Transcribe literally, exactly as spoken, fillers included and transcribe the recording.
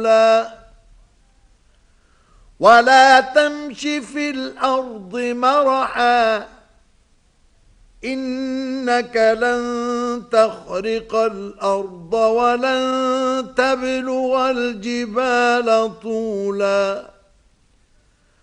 طولا ولا تمش في الأرض مرحا إنك لن تخرق الأرض ولن تبلغ الجبال طولا